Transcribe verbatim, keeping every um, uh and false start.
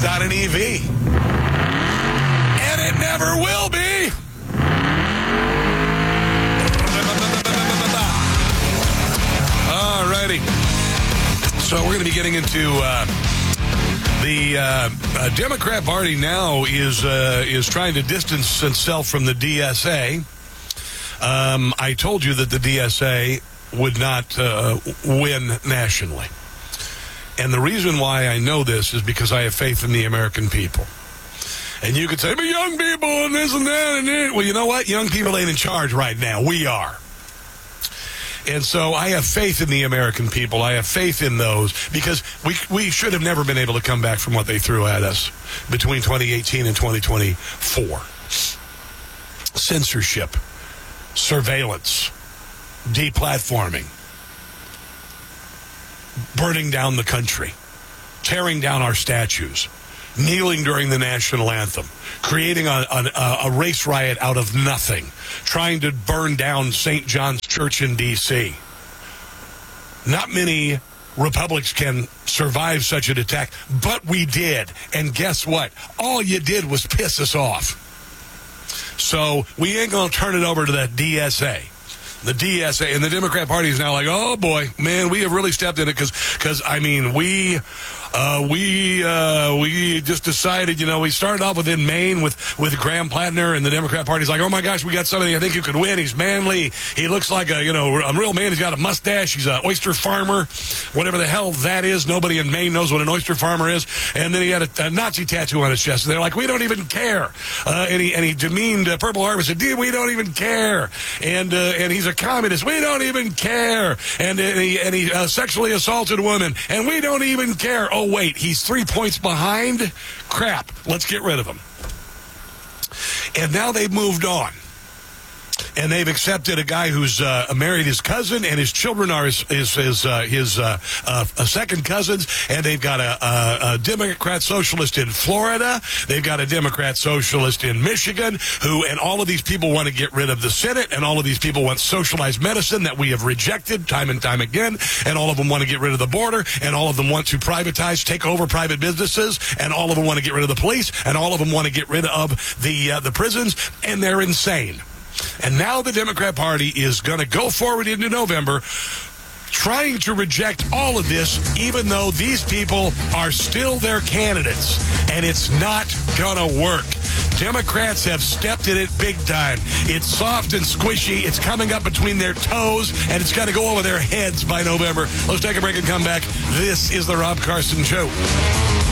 not an E V. And it never will be. All righty. So we're going to be getting into uh, the uh, uh, Democrat Party now is uh, is trying to distance itself from the D S A. Um, I told you that the D S A would not uh, win nationally. And the reason why I know this is because I have faith in the American people. And you could say, but young people and this and that and that. Well, you know what? Young people ain't in charge right now. We are. And so I have faith in the American people. I have faith in those because we we should have never been able to come back from what they threw at us between twenty eighteen and twenty twenty-four. Censorship, surveillance, deplatforming, burning down the country, tearing down our statues, kneeling during the national anthem, creating a, a, a race riot out of nothing, trying to burn down Saint John's Church in D C Not many republics can survive such an attack, but we did. And guess what? All you did was piss us off. So we ain't going to turn it over to that D S A. The D S A and the Democrat Party is now like, oh boy, man, we have really stepped in it because, because I mean, we, uh, we, uh, we just decided, you know, we started off within Maine with, with Graham Plattner, and the Democrat Party's like, oh my gosh, we got somebody I think you could win. He's manly. He looks like a, you know, a real man. He's got a mustache. He's an oyster farmer, whatever the hell that is. Nobody in Maine knows what an oyster farmer is. And then he had a, a Nazi tattoo on his chest. And they're like, we don't even care. Uh, and he, and he demeaned uh, Purple Harvest and said, dude, we don't even care. And, uh, and he's a communist. We don't even care. And, and he, and he uh, sexually assaulted a woman. And we don't even care. Oh, wait, he's three points behind? Crap. Let's get rid of him. And now they've moved on. And they've accepted a guy who's uh, married his cousin, and his children are his his his, uh, his uh, uh, second cousins. And they've got a, a, a Democrat socialist in Florida. They've got a Democrat socialist in Michigan. Who and all of these people want to get rid of the Senate, and all of these people want socialized medicine that we have rejected time and time again. And all of them want to get rid of the border, and all of them want to privatize, take over private businesses, and all of them want to get rid of the police, and all of them want to get rid of the uh, the prisons. And they're insane. And now the Democrat Party is going to go forward into November trying to reject all of this, even though these people are still their candidates. And it's not going to work. Democrats have stepped in it big time. It's soft and squishy. It's coming up between their toes, and it's got to go over their heads by November. Let's take a break and come back. This is the Rob Carson Show.